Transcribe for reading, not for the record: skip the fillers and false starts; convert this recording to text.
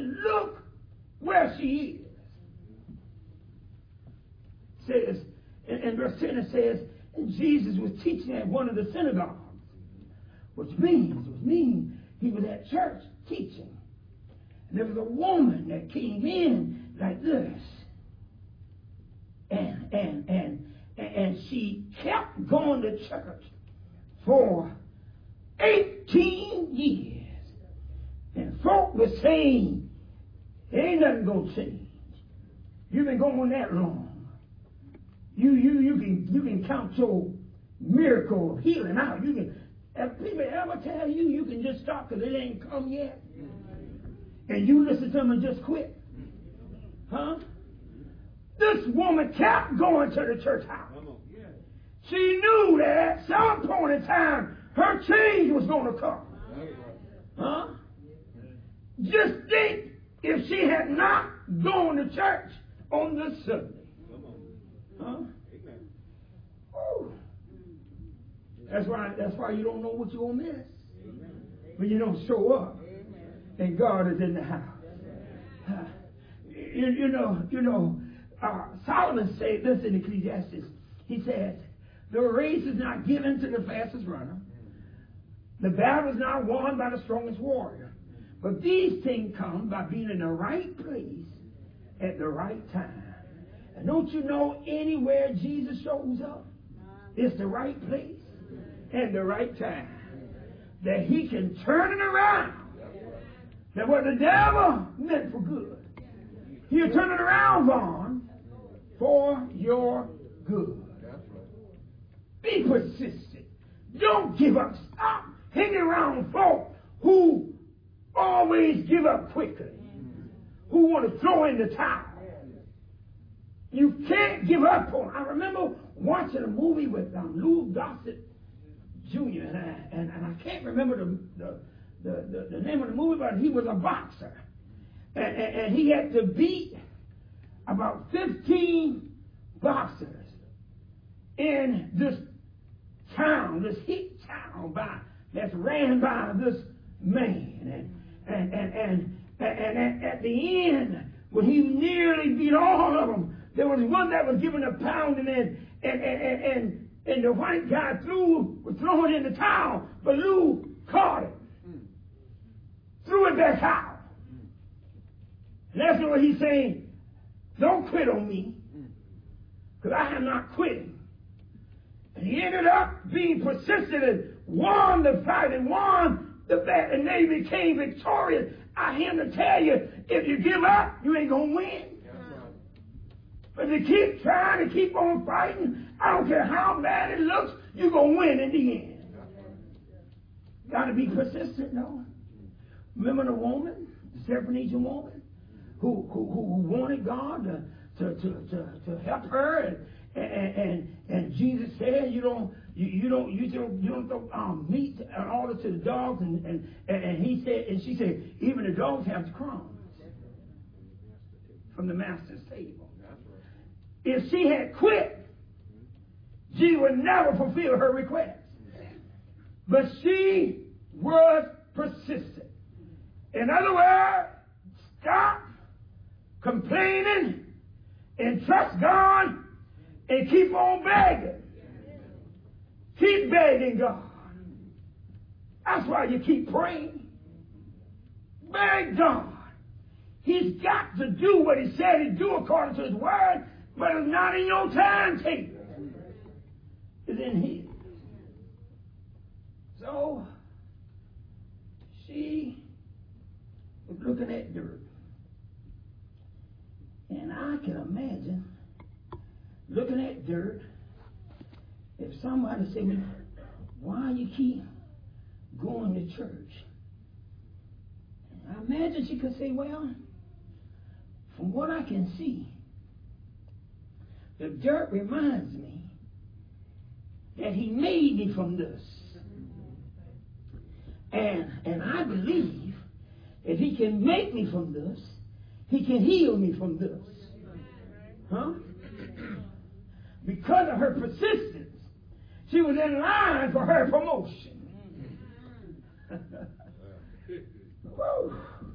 And look where she is. It says, in verse 10 it says, and Jesus was teaching at one of the synagogues, which means he was at church teaching. And there was a woman that came in like this. And she kept going to church for 18 years. And folk were saying, ain't nothing gonna change. You've been going that long. You can count your miracle of healing out. You can, if people ever tell you you can just stop because it ain't come yet, and you listen to them and just quit, huh? This woman kept going to the church house. She knew that at some point in time her change was going to come. Huh? Just think if she had not gone to church on this Sunday. Huh? Ooh. That's why you don't know what you're going to miss when you don't show up and God is in the house. Solomon said this in Ecclesiastes. He says, the race is not given to the fastest runner. The battle is not won by the strongest warrior. But these things come by being in the right place at the right time. And don't you know anywhere Jesus shows up, it's the right place and the right time. That he can turn it around. That what the devil meant for good, he'll turn it around, Vaughn, for your good. Be persistent. Don't give up. Stop hanging around folk who always give up quickly, who want to throw in the towel. You can't give up on. I remember watching a movie with Lou Gossett Jr. and I can't remember the name of the movie, but he was a boxer, and he had to beat about 15 boxers in this town, this hick town that's ran by this man, and at the end, when he nearly beat all of them, there was one that was given a pounding, and the white guy was throwing in the towel, but Lou caught it, threw it back out. And that's what he's saying. Don't quit on me, because I am not quitting. And he ended up being persistent and won the fight and won the battle, and they became victorious. I am to tell you, if you give up, you ain't going to win. But if you keep trying to keep on fighting, I don't care how bad it looks, you're going to win in the end. Got to be persistent, though. Remember the woman, the Syrophoenician woman, who wanted God to help her, and Jesus said, you don't throw meat and all this to the dogs, and he said, and she said, even the dogs have the crumbs from the master's table. If she had quit, she would never fulfill her request. But she was persistent. In other words, stop complaining and trust God and keep on begging. Keep begging God. That's why you keep praying. Beg God. He's got to do what he said he'd do according to his word, but it's not in your timetable. It's in his. So, she was looking at dirt. And I can imagine looking at dirt, if somebody said, why you keep going to church? I imagine she could say, well, from what I can see, the dirt reminds me that he made me from this. And I believe if he can make me from this, he can heal me from this. Huh? Because of her persistence, she was in line for her promotion. Woo.